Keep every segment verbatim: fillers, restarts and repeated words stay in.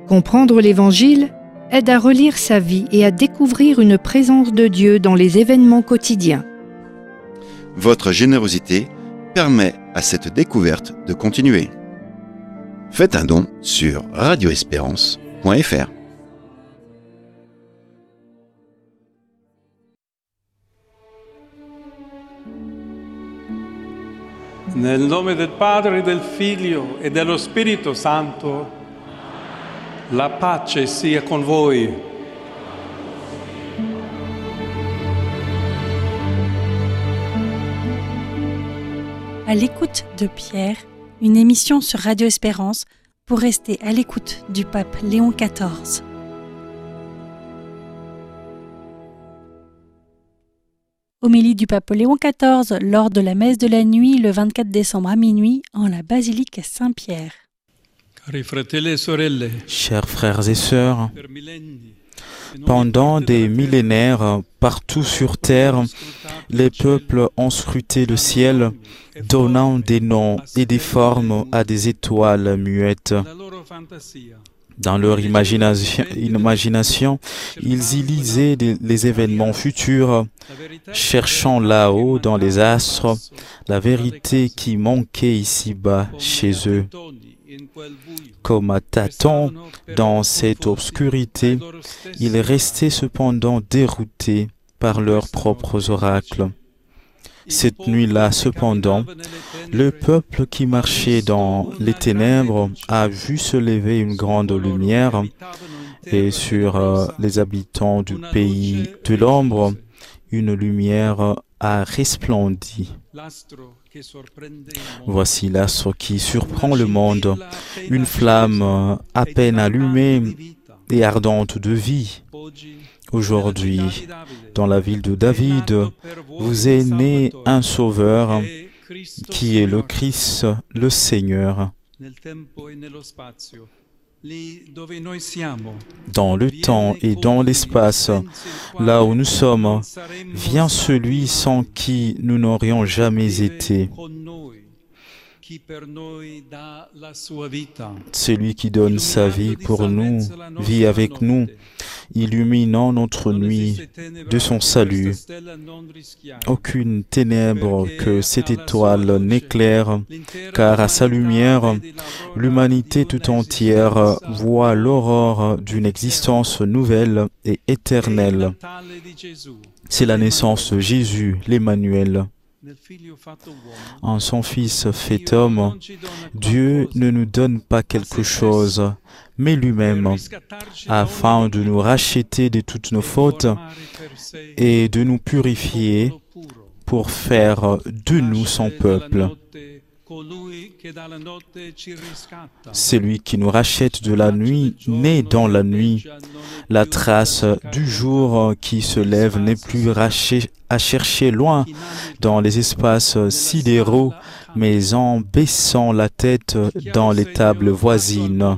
Comprendre l'Évangile aide à relire sa vie et à découvrir une présence de Dieu dans les événements quotidiens. Votre générosité permet à cette découverte de continuer. Faites un don sur radio espérance point f r. Nel nome del Padre, del Figlio e dello Spirito Santo, la pace sia con voi. À l'écoute de Pierre, une émission sur Radio Espérance pour rester à l'écoute du pape Léon quatorze. Homélie du pape Léon quatorze lors de la messe de la nuit le vingt-quatre décembre à minuit en la basilique Saint-Pierre. Chers frères et sœurs, pendant des millénaires, partout sur terre, les peuples ont scruté le ciel, donnant des noms et des formes à des étoiles muettes. Dans leur imagination, imagination ils y lisaient les événements futurs, cherchant là-haut dans les astres la vérité qui manquait ici-bas chez eux. Comme à tâtons dans cette obscurité, ils restaient cependant déroutés par leurs propres oracles. Cette nuit-là, cependant, le peuple qui marchait dans les ténèbres a vu se lever une grande lumière, et sur euh, les habitants du pays de l'ombre, une lumière a resplendi. Voici l'astre qui surprend le monde, une flamme à peine allumée et ardente de vie. Aujourd'hui, dans la ville de David, vous est né un sauveur qui est le Christ, le Seigneur. Dans le temps et dans l'espace, là où nous sommes, vient celui sans qui nous n'aurions jamais été. Celui qui donne sa vie pour nous, vit avec nous, illuminant notre nuit de son salut. Aucune ténèbre que cette étoile n'éclaire, car à sa lumière, l'humanité tout entière voit l'aurore d'une existence nouvelle et éternelle. C'est la naissance de Jésus, l'Emmanuel. En son Fils fait homme, Dieu ne nous donne pas quelque chose, mais lui-même, afin de nous racheter de toutes nos fautes et de nous purifier pour faire de nous son peuple. C'est lui qui nous rachète de la nuit, né dans la nuit. La trace du jour qui se lève n'est plus à chercher loin dans les espaces sidéraux, mais en baissant la tête dans les tables voisines.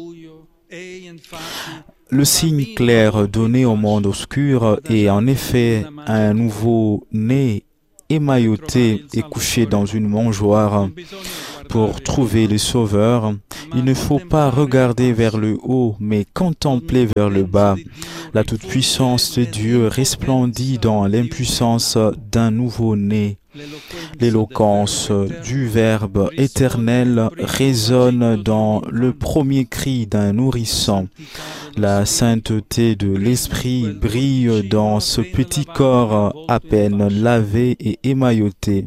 Le signe clair donné au monde obscur est en effet un nouveau-né émailloté et couché dans une mangeoire. Pour trouver le Sauveur, il ne faut pas regarder vers le haut, mais contempler vers le bas. La toute-puissance de Dieu resplendit dans l'impuissance d'un nouveau-né. L'éloquence du Verbe éternel résonne dans le premier cri d'un nourrisson. La sainteté de l'Esprit brille dans ce petit corps à peine lavé et émailloté.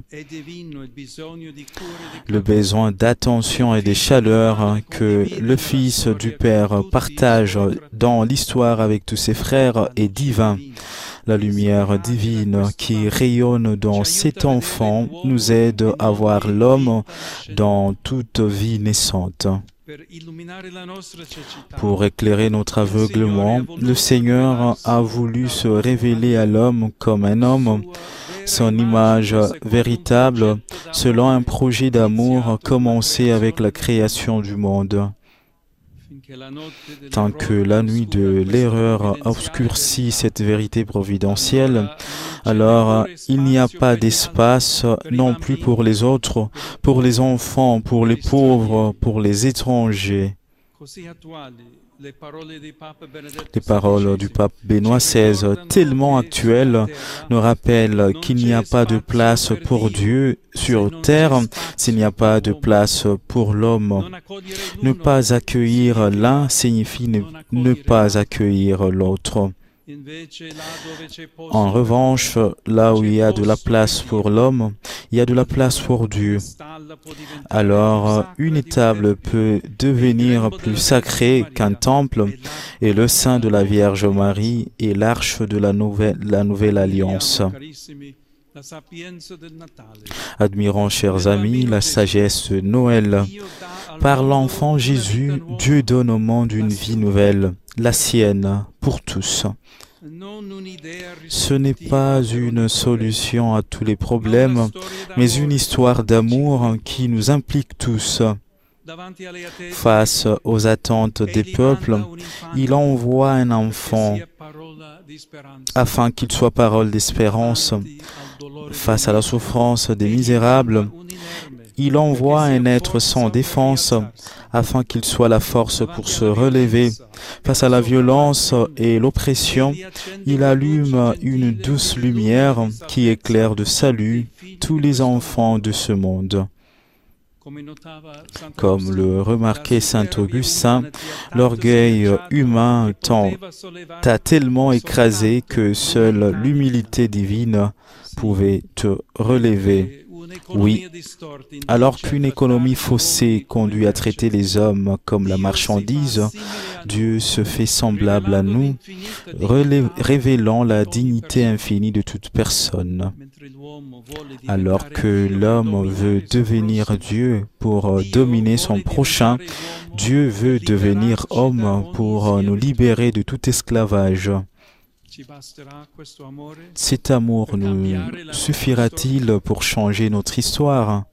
Le besoin d'attention et de chaleur que le Fils du Père partage dans l'histoire avec tous ses frères est divin. La lumière divine qui rayonne dans cet enfant nous aide à voir l'homme dans toute vie naissante. Pour éclairer notre aveuglement, le Seigneur a voulu se révéler à l'homme comme un homme, son image véritable, selon un projet d'amour commencé avec la création du monde. Tant que la nuit de l'erreur obscurcit cette vérité providentielle, alors il n'y a pas d'espace non plus pour les autres, pour les enfants, pour les pauvres, pour les étrangers. Les paroles du pape Benoît seize, tellement actuelles, nous rappellent qu'il n'y a pas de place pour Dieu sur terre s'il n'y a pas de place pour l'homme. Ne pas accueillir l'un signifie ne, ne pas accueillir l'autre. En revanche, là où il y a de la place pour l'homme, il y a de la place pour Dieu. Alors, une étable peut devenir plus sacrée qu'un temple, et le sein de la Vierge Marie est l'arche de la nouvelle, la nouvelle alliance. Admirons, chers amis, la sagesse de Noël. Par l'enfant Jésus, Dieu donne au monde une vie nouvelle, la sienne, pour tous. Ce n'est pas une solution à tous les problèmes, mais une histoire d'amour qui nous implique tous. Face aux attentes des peuples, il envoie un enfant afin qu'il soit parole d'espérance. Face à la souffrance des misérables, il envoie un être sans défense afin qu'il soit la force pour se relever. Face à la violence et l'oppression, il allume une douce lumière qui éclaire de salut tous les enfants de ce monde. Comme le remarquait saint Augustin, l'orgueil humain t'a tellement écrasé que seule l'humilité divine pouvait te relever. Oui, alors qu'une économie faussée conduit à traiter les hommes comme la marchandise, Dieu se fait semblable à nous, révélant la dignité infinie de toute personne. Alors que l'homme veut devenir Dieu pour dominer son prochain, Dieu veut devenir homme pour nous libérer de tout esclavage. Cet amour nous suffira-t-il pour changer notre histoire?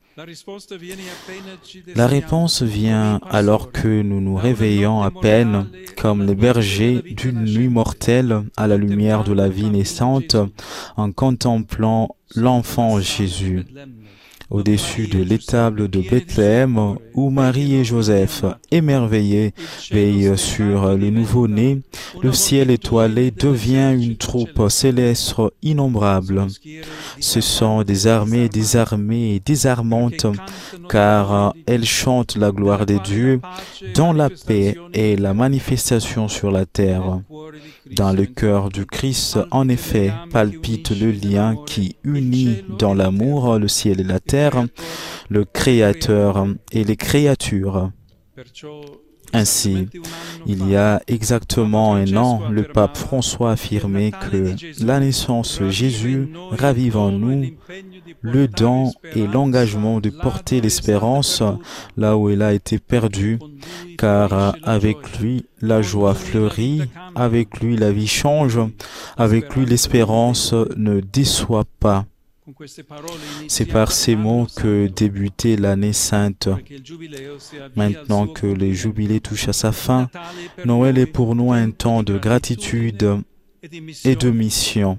La réponse vient alors que nous nous réveillons à peine, comme les bergers d'une nuit mortelle, à la lumière de la vie naissante, en contemplant l'enfant Jésus. Au-dessus de l'étable de Bethléem, où Marie et Joseph, émerveillés, veillent sur le nouveau-né, le ciel étoilé devient une troupe céleste innombrable. Ce sont des armées désarmées et désarmantes, car elles chantent la gloire des dieux, dont la paix est la manifestation sur la terre. Dans le cœur du Christ, en effet, palpite le lien qui unit dans l'amour le ciel et la terre, le Créateur et les créatures. Ainsi, il y a exactement un an, le pape François affirmait que la naissance de Jésus ravive en nous le don et l'engagement de porter l'espérance là où elle a été perdue, car avec lui, la joie fleurit, avec lui, la vie change, avec lui, l'espérance ne déçoit pas. C'est par ces mots que débutait l'année sainte. Maintenant que le jubilé touche à sa fin, Noël est pour nous un temps de gratitude et de mission.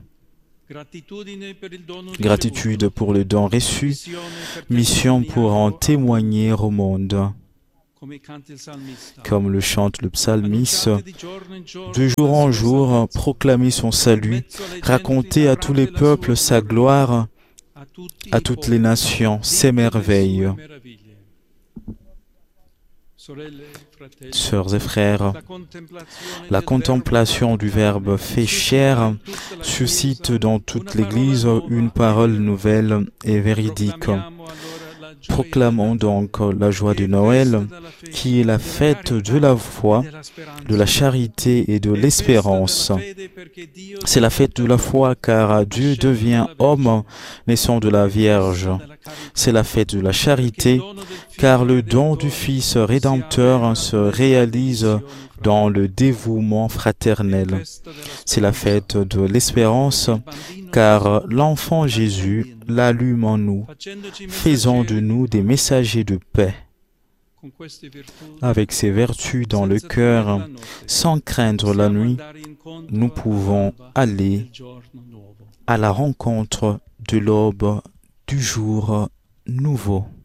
Gratitude pour le don reçu, mission pour en témoigner au monde. Comme le chante le psalmiste, de jour en jour, proclamer son salut, raconter à tous les peuples sa gloire, à toutes les nations ses merveilles. Sœurs et frères, la contemplation du Verbe fait chair suscite dans toute l'Église une parole nouvelle et véridique. Proclamons donc la joie de Noël, qui est la fête de la foi, de la charité et de l'espérance. C'est la fête de la foi car Dieu devient homme, naissant de la Vierge. C'est la fête de la charité car le don du Fils rédempteur se réalise dans le dévouement fraternel. C'est la fête de l'espérance, car l'enfant Jésus l'allume en nous, faisant de nous des messagers de paix. Avec ces vertus dans le cœur, sans craindre la nuit, nous pouvons aller à la rencontre de l'aube du jour nouveau.